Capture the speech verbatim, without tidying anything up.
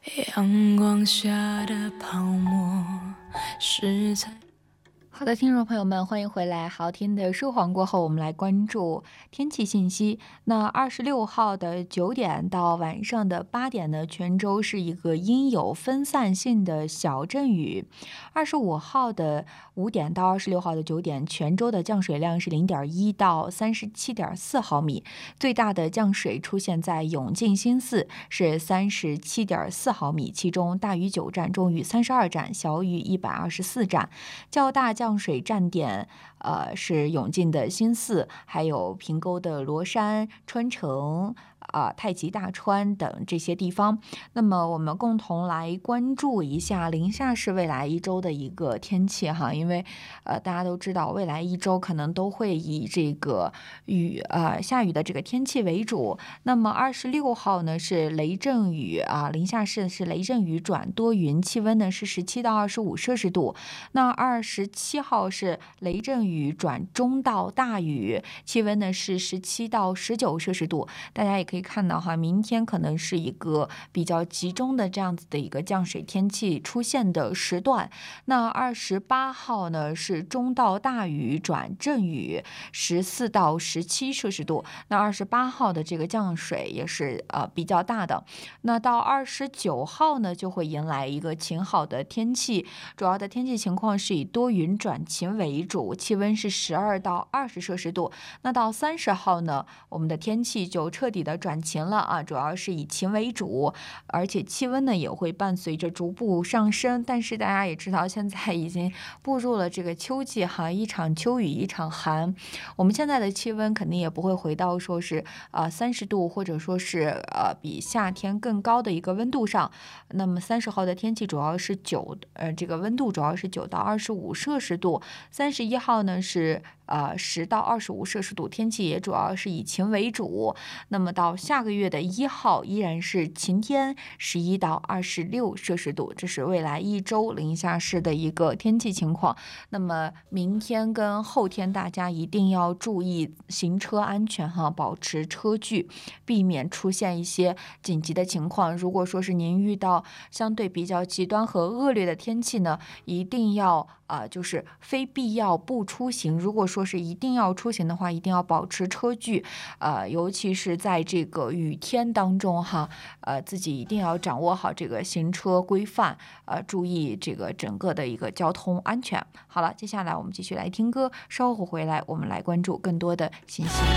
阳光下的泡沫是在。 好的，听众朋友们，欢迎回来。好听的书黄过后，我们来关注天气信息。那二十六号的九点到晚上的八点呢，泉州是一个阴有分散性的小阵雨。二十五号的五点到二十六号的九点，泉州的降水量是零点一到三十七点四毫米，最大的降水出现在永靖新寺，是三十七点四毫米，其中大雨九站，中雨三十二站，小雨一百二十四站。较大降水站点呃是永靖的新寺，还有平沟的罗山、春城啊、太极大川等这些地方。那么我们共同来关注一下临夏市未来一周的一个天气哈，因为呃大家都知道未来一周可能都会以这个雨呃下雨的这个天气为主。那么二十六号呢是雷阵雨啊，临夏市是雷阵雨转多云，气温呢是十七到二十五摄氏度。那二十七号是雷阵雨转中到大雨，气温呢是十七到十九摄氏度。大家也可以看到哈，明天可能是一个比较集中的这样子的一个降水天气出现的时段。那二十八号呢是中到大雨转阵雨，十四到十七摄氏度。那二十八号的这个降水也是呃比较大的。那到二十九号呢就会迎来一个晴好的天气，主要的天气情况是以多云转晴为主，气温是十二到二十摄氏度。那到三十号呢，我们的天气就彻底的转晴了啊，主要是以晴为主，而且气温呢也会伴随着逐步上升。但是大家也知道，现在已经步入了这个秋季哈，一场秋雨一场寒，我们现在的气温肯定也不会回到说是呃三十度，或者说是呃比夏天更高的一个温度上。那么三十号的天气主要是九呃这个温度主要是九到二十五摄氏度，三十一号呢是呃十到二十五摄氏度，天气也主要是以晴为主。那么到下个月的一号依然是晴天，十一到二十六摄氏度，这是未来一周临夏市的一个天气情况。那么明天跟后天大家一定要注意行车安全哈，保持车距，避免出现一些紧急的情况。如果说是您遇到相对比较极端和恶劣的天气呢，一定要呃就是非必要不出行。如果说是一定要出行的话，一定要保持车距，呃尤其是在这个雨天当中哈，呃自己一定要掌握好这个行车规范，呃注意这个整个的一个交通安全。好了，接下来我们继续来听歌，稍后回来我们来关注更多的信息。